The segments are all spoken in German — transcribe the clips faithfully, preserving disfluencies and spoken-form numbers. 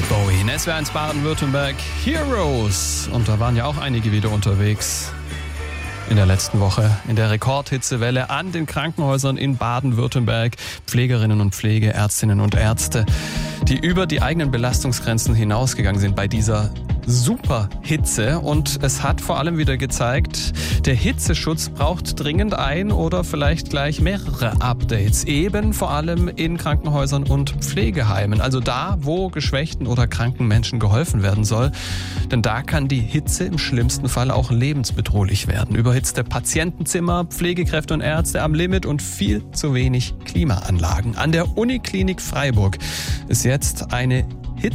David Bowie. In S W R eins Baden-Württemberg Heroes. Und da waren ja auch einige wieder unterwegs in der letzten Woche in der Rekordhitzewelle an den Krankenhäusern in Baden-Württemberg. Pflegerinnen und Pflegeärztinnen und Ärzte, die über die eigenen Belastungsgrenzen hinausgegangen sind bei dieser Superhitze. Und es hat vor allem wieder gezeigt, der Hitzeschutz braucht dringend ein oder vielleicht gleich mehrere Updates. Eben vor allem in Krankenhäusern und Pflegeheimen. Also da, wo geschwächten oder kranken Menschen geholfen werden soll. Denn da kann die Hitze im schlimmsten Fall auch lebensbedrohlich werden. Überhitzte Patientenzimmer, Pflegekräfte und Ärzte am Limit und viel zu wenig Klimaanlagen. An der Uniklinik Freiburg ist jetzt eine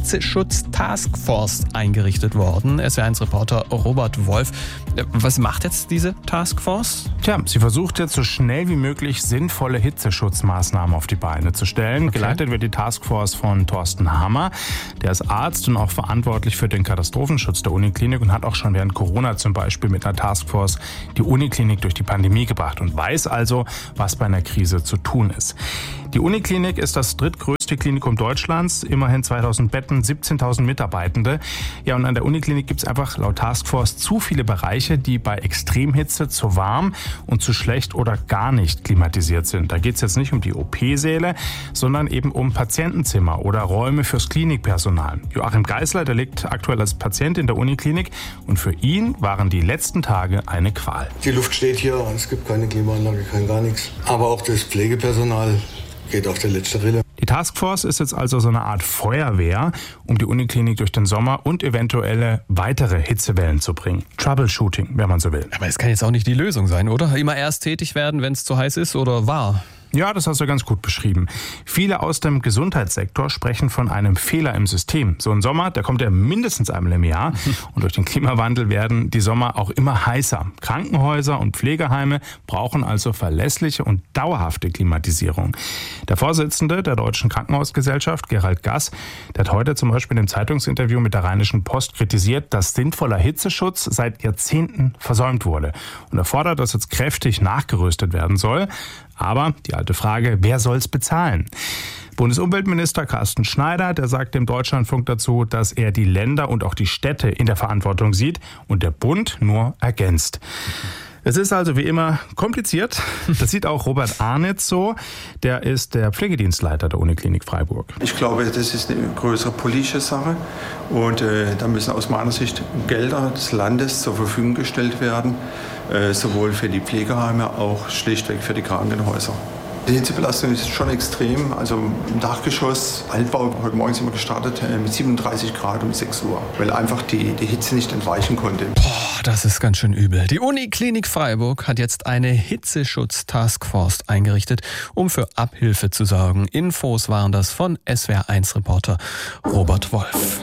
Hitzeschutz-Taskforce eingerichtet worden. S W R eins Reporter Robert Wolf. Was macht jetzt diese Taskforce? Tja, sie versucht jetzt so schnell wie möglich sinnvolle Hitzeschutzmaßnahmen auf die Beine zu stellen. Okay. Geleitet wird die Taskforce von Thorsten Hammer. Der ist Arzt und auch verantwortlich für den Katastrophenschutz der Uniklinik und hat auch schon während Corona zum Beispiel mit einer Taskforce die Uniklinik durch die Pandemie gebracht und weiß also, was bei einer Krise zu tun ist. Die Uniklinik ist das drittgrößte Klinikum Deutschlands, immerhin zweitausend Betten, siebzehntausend Mitarbeitende. Ja, und an der Uniklinik gibt es einfach laut Taskforce zu viele Bereiche, die bei Extremhitze zu warm und zu schlecht oder gar nicht klimatisiert sind. Da geht es jetzt nicht um die O P-Säle, sondern eben um Patientenzimmer oder Räume fürs Klinikpersonal. Joachim Geisler, der liegt aktuell als Patient in der Uniklinik und für ihn waren die letzten Tage eine Qual. Die Luft steht hier, es gibt keine Klimaanlage, kein gar nichts. Aber auch das Pflegepersonal geht auf der letzte Rille. Die Taskforce ist jetzt also so eine Art Feuerwehr, um die Uniklinik durch den Sommer und eventuelle weitere Hitzewellen zu bringen. Troubleshooting, wenn man so will. Aber es kann jetzt auch nicht die Lösung sein, oder? Immer erst tätig werden, wenn es zu heiß ist, oder war? Ja, das hast du ganz gut beschrieben. Viele aus dem Gesundheitssektor sprechen von einem Fehler im System. So ein Sommer, der kommt ja mindestens einmal im Jahr. Und durch den Klimawandel werden die Sommer auch immer heißer. Krankenhäuser und Pflegeheime brauchen also verlässliche und dauerhafte Klimatisierung. Der Vorsitzende der Deutschen Krankenhausgesellschaft, Gerald Gass, der hat heute zum Beispiel in einem Zeitungsinterview mit der Rheinischen Post kritisiert, dass sinnvoller Hitzeschutz seit Jahrzehnten versäumt wurde. Und er fordert, dass jetzt kräftig nachgerüstet werden soll. Aber die alte Frage, wer soll's bezahlen? Bundesumweltminister Carsten Schneider, der sagt dem Deutschlandfunk dazu, dass er die Länder und auch die Städte in der Verantwortung sieht und der Bund nur ergänzt. Es ist also wie immer kompliziert. Das sieht auch Robert Arnitz so. Der ist der Pflegedienstleiter der Uniklinik Freiburg. Ich glaube, das ist eine größere politische Sache. Und äh, da müssen aus meiner Sicht Gelder des Landes zur Verfügung gestellt werden. Äh, sowohl für die Pflegeheime, auch schlichtweg für die Krankenhäuser. Die Hitzebelastung ist schon extrem. Also im Dachgeschoss, Altbau, heute Morgen sind wir gestartet mit siebenunddreißig Grad um sechs Uhr, weil einfach die, die Hitze nicht entweichen konnte. Boah, das ist ganz schön übel. Die Uniklinik Freiburg hat jetzt eine Hitzeschutz-Taskforce eingerichtet, um für Abhilfe zu sorgen. Infos waren das von S W R eins Reporter Robert Wolf.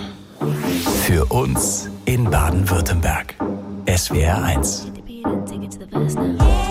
Für uns in Baden-Württemberg. S W R eins. Take it to the past now.